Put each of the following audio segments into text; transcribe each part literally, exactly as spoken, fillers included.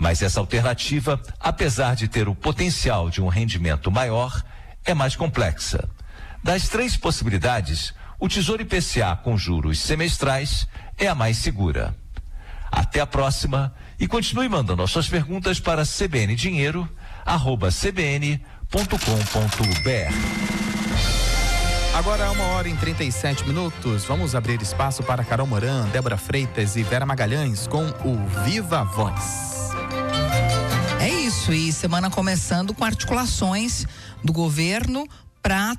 Mas essa alternativa, apesar de ter o potencial de um rendimento maior, é mais complexa. Das três possibilidades, o Tesouro I P C A com juros semestrais é a mais segura. Até a próxima e continue mandando as suas perguntas para cbndinheiro arroba cbn ponto com ponto br. Agora uma hora e trinta e sete minutos. Vamos abrir espaço para Carol Moran, Débora Freitas e Vera Magalhães com o Viva Voz. É isso, e semana começando com articulações do governo para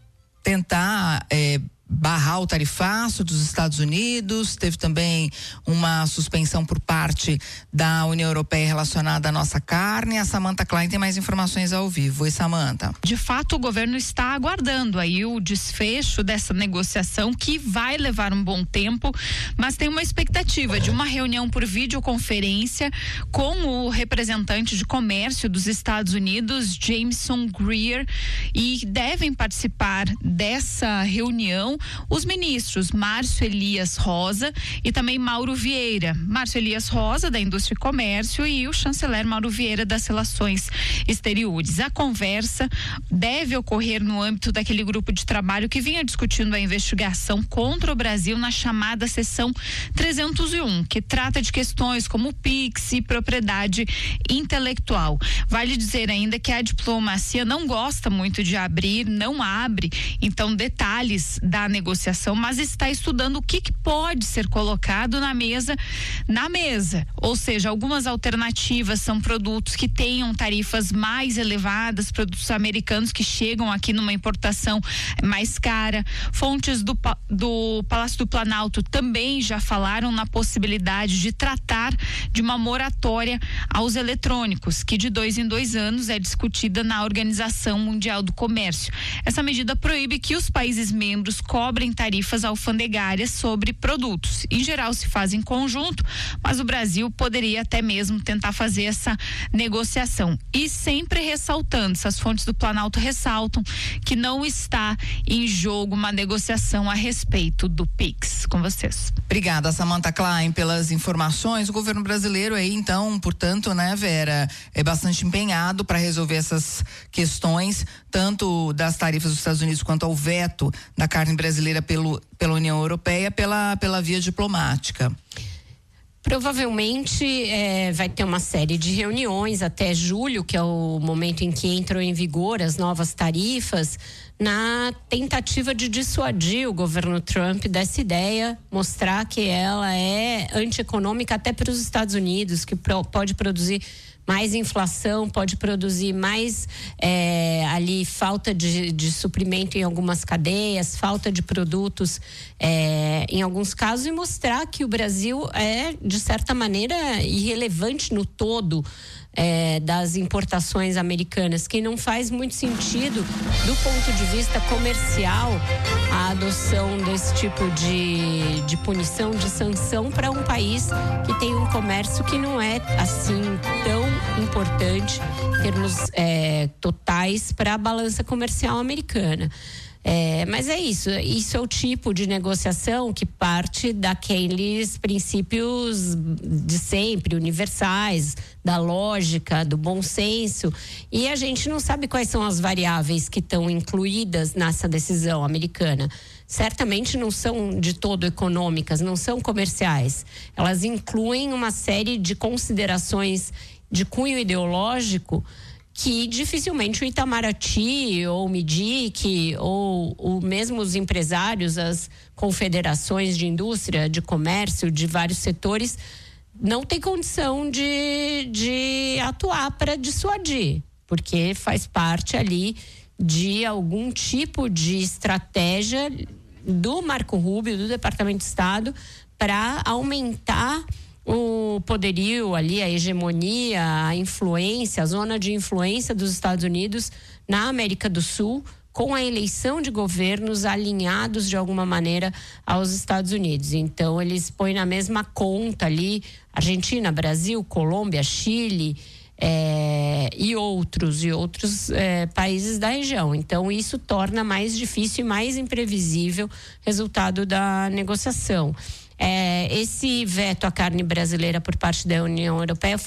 tentar é, barrar o tarifaço dos Estados Unidos. Teve também uma suspensão por parte da União Europeia relacionada à nossa carne. A Samantha Klein tem mais informações ao vivo. Oi, Samantha. De fato, o governo está aguardando aí o desfecho dessa negociação, que vai levar um bom tempo, mas tem uma expectativa de uma reunião por videoconferência com o representante de comércio dos Estados Unidos, Jameson Greer, e devem participar dessa reunião os ministros Márcio Elias Rosa e também Mauro Vieira. Márcio Elias Rosa, da Indústria e Comércio, e o chanceler Mauro Vieira, das Relações Exteriores. A conversa deve ocorrer no âmbito daquele grupo de trabalho que vinha discutindo a investigação contra o Brasil na chamada seção trezentos e um, que trata de questões como Pix e propriedade intelectual. Vale dizer ainda que a diplomacia não gosta muito de abrir, não abre, então, detalhes da negociação, mas está estudando o que, que pode ser colocado na mesa, na mesa. Ou seja, algumas alternativas são produtos que tenham tarifas mais elevadas, produtos americanos que chegam aqui numa importação mais cara. Fontes do, do Palácio do Planalto também já falaram na possibilidade de tratar de uma moratória aos eletrônicos, que de dois em dois anos é discutida na Organização Mundial do Comércio. Essa medida proíbe que os países membros cobrem tarifas alfandegárias sobre produtos. Em geral se faz em conjunto, mas o Brasil poderia até mesmo tentar fazer essa negociação. E sempre ressaltando, essas fontes do Planalto ressaltam que não está em jogo uma negociação a respeito do Pix. Com vocês. Obrigada, Samantha Klein, pelas informações. O governo brasileiro aí, então, portanto, né, Vera, é bastante empenhado para resolver essas questões, tanto das tarifas dos Estados Unidos quanto ao veto da carne brasileira pelo, pela União Europeia, pela, pela via diplomática. Provavelmente é, vai ter uma série de reuniões até julho, que é o momento em que entram em vigor as novas tarifas, na tentativa de dissuadir o governo Trump dessa ideia, mostrar que ela é antieconômica até para os Estados Unidos, que pro, pode produzir mais inflação, pode produzir mais é, ali falta de, de suprimento em algumas cadeias, falta de produtos é, em alguns casos, e mostrar que o Brasil é, de certa maneira, irrelevante no todo é, das importações americanas, que não faz muito sentido do ponto de vista comercial a adoção desse tipo de, de punição, de sanção para um país que tem um comércio que não é assim tão importante em termos é, totais para a balança comercial americana. É, mas é isso, isso é o tipo de negociação que parte daqueles princípios de sempre, universais, da lógica, do bom senso, e a gente não sabe quais são as variáveis que estão incluídas nessa decisão americana. Certamente não são de todo econômicas, não são comerciais. Elas incluem uma série de considerações de cunho ideológico que dificilmente o Itamaraty ou o MIDIC ou, ou mesmo os empresários, as confederações de indústria, de comércio, de vários setores, não tem condição de, de atuar para dissuadir, porque faz parte ali de algum tipo de estratégia do Marco Rubio, do Departamento de Estado, para aumentar o poderio ali, a hegemonia, a influência, a zona de influência dos Estados Unidos na América do Sul, com a eleição de governos alinhados de alguma maneira aos Estados Unidos. Então eles põem na mesma conta ali Argentina, Brasil, Colômbia, Chile é, e outros e outros é, países da região. Então isso torna mais difícil e mais imprevisível o resultado da negociação. É, esse veto à carne brasileira por parte da União Europeia